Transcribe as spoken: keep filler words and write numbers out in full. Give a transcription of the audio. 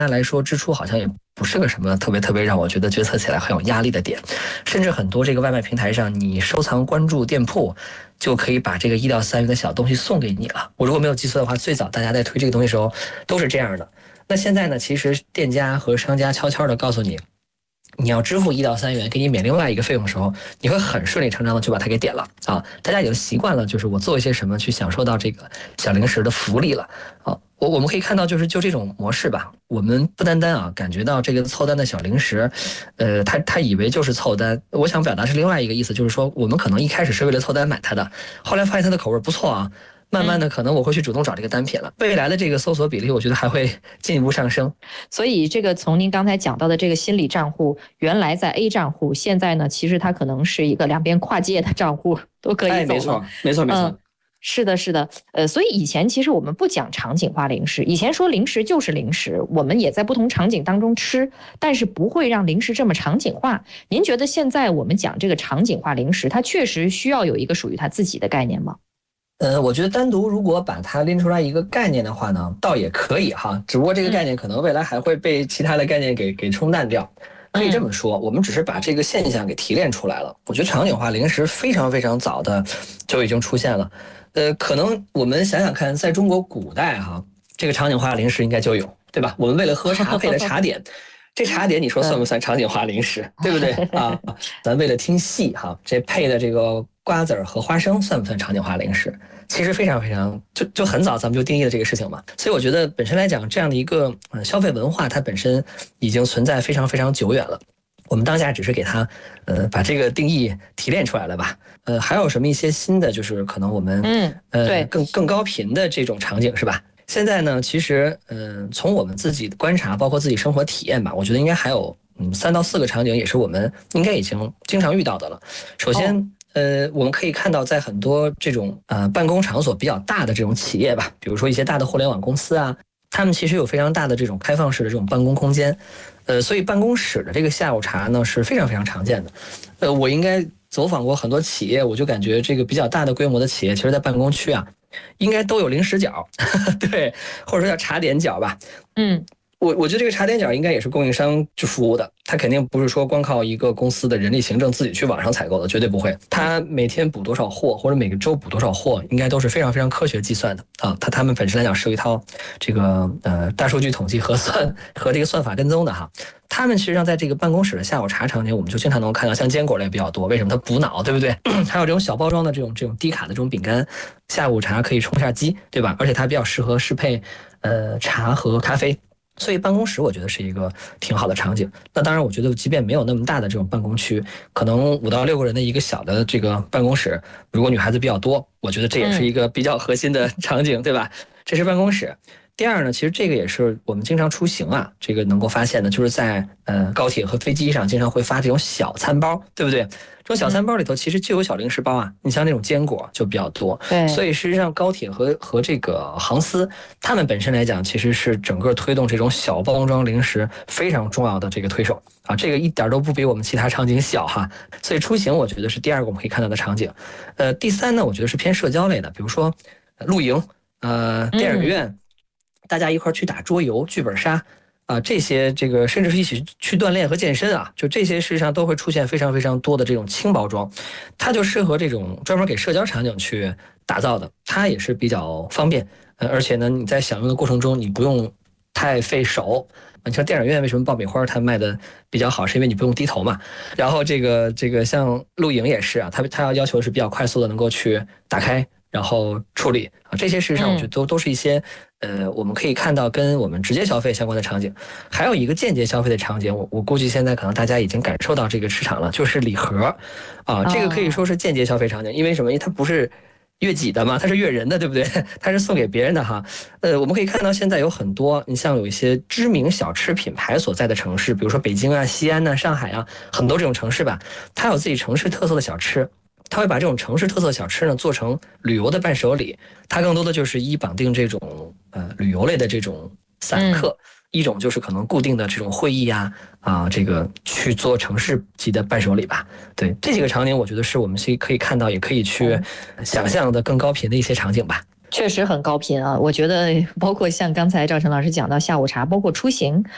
来说，支出好像也不是个什么特别特别让我觉得决策起来很有压力的点，甚至很多这个外卖平台上，你收藏关注店铺，就可以把这个一到三元的小东西送给你了。我如果没有记错的话，最早大家在推这个东西的时候都是这样的。那现在呢，其实店家和商家悄悄的告诉你，你要支付一到三元，给你免另外一个费用的时候，你会很顺理成章的就把它给点了啊！大家已经习惯了，就是我做一些什么去享受到这个小零食的福利了啊！我我们可以看到，就是就这种模式吧，我们不单单啊感觉到这个凑单的小零食，呃，他他以为就是凑单，我想表达是另外一个意思，就是说我们可能一开始是为了凑单买它的，后来发现它的口味不错啊。慢慢的，可能我会去主动找这个单品了。未来的这个搜索比例，我觉得还会进一步上升。 所以，这个从您刚才讲到的这个心理账户，原来在 A 账户，现在呢，其实它可能是一个两边跨界的账户，都可以走了。 哎，没错，没错，没错。 嗯是的，是的，呃，所以以前其实我们不讲场景化零食，以前说零食就是零食，我们也在不同场景当中吃，但是不会让零食这么场景化。您觉得现在我们讲这个场景化零食，它确实需要有一个属于它自己的概念吗？ 呃，我觉得单独如果把它拎出来一个概念的话呢，倒也可以哈，只不过这个概念可能未来还会被其他的概念给给冲淡掉。可以这么说，我们只是把这个现象给提炼出来了。我觉得场景化零食非常非常早的就已经出现了。呃，可能我们想想看，在中国古代哈，这个场景化零食应该就有，对吧？我们为了喝茶配的茶点。这茶点你说算不算场景化零食，对不对啊？咱为了听戏哈，这配的这个瓜子和花生算不算场景化零食？其实非常非常就就很早咱们就定义了这个事情嘛。所以我觉得本身来讲，这样的一个消费文化，它本身已经存在非常非常久远了。我们当下只是给它呃把这个定义提炼出来了吧。呃，还有什么一些新的，就是可能我们嗯呃更更高频的这种场景是吧？现在呢，其实，嗯、呃，从我们自己的观察，包括自己生活体验吧，我觉得应该还有，嗯，三到四个场景，也是我们应该已经经常遇到的了。首先，哦、呃，我们可以看到，在很多这种呃办公场所比较大的这种企业吧，比如说一些大的互联网公司啊，他们其实有非常大的这种开放式的这种办公空间，呃，所以办公室的这个下午茶呢是非常非常常见的。呃，我应该走访过很多企业，我就感觉这个比较大的规模的企业，其实在办公区啊。应该都有零食角，对，或者说叫茶点角吧。 嗯， 我我觉得这个茶点角应该也是供应商去服务的，他肯定不是说光靠一个公司的人力行政自己去网上采购的，绝对不会。他每天补多少货，或者每个周补多少货，应该都是非常非常科学计算的啊。他他们本身来讲是有一套这个呃大数据统计核算和这个算法跟踪的哈。他们实际上在这个办公室的下午茶场景，我们就经常能够看到，像坚果类比较多，为什么它补脑，对不对？还有这种小包装的这种这种低卡的这种饼干，下午茶可以充下饥，对吧？而且它比较适合适配呃茶和咖啡。所以办公室我觉得是一个挺好的场景。那当然，我觉得即便没有那么大的这种办公区，可能五到六个人的一个小的这个办公室，如果女孩子比较多，我觉得这也是一个比较核心的场景，对吧？这是办公室。第二呢，其实这个也是我们经常出行啊，这个能够发现的，就是在呃高铁和飞机上经常会发这种小餐包，对不对？这种小餐包里头其实就有小零食包啊，你像那种坚果就比较多。 对， 所以实际上高铁和和这个航司，他们本身来讲，其实是整个推动这种小包装零食非常重要的这个推手啊，这个一点都不比我们其他场景小哈。所以出行我觉得是第二个我们可以看到的场景。呃，第三呢，我觉得是偏社交类的，比如说露营、呃电影院。嗯大家一块去打桌游、剧本杀啊，这些这个甚至是一起去锻炼和健身啊，就这些事实上都会出现非常非常多的这种轻包装，它就适合这种专门给社交场景去打造的，它也是比较方便，呃，而且呢你在享用的过程中你不用太费手。你像电影院为什么爆米花它卖的比较好，是因为你不用低头嘛。然后这个这个像露营也是啊，它它要要求的是比较快速的能够去打开。然后处理啊，这些事实上我觉得都都是一些，呃，我们可以看到跟我们直接消费相关的场景，还有一个间接消费的场景，我我估计现在可能大家已经感受到这个市场了，就是礼盒，啊，这个可以说是间接消费场景，因为什么？因为它不是悦己的嘛，它是悦人的，对不对？它是送给别人的哈。呃，我们可以看到现在有很多，你像有一些知名小吃品牌所在的城市，比如说北京啊、西安呐、上海啊，很多这种城市吧，它有自己城市特色的小吃。他会把这种城市特色小吃呢做成旅游的伴手礼，它更多的就是一绑定这种呃旅游类的这种散客，嗯、一种就是可能固定的这种会议呀啊、呃，这个去做城市级的伴手礼吧。对，这几个场景，我觉得是我们可以看到，也可以去想象的更高频的一些场景吧。 确实很高频啊！我觉得包括像刚才赵晨老师讲到下午茶，包括出行，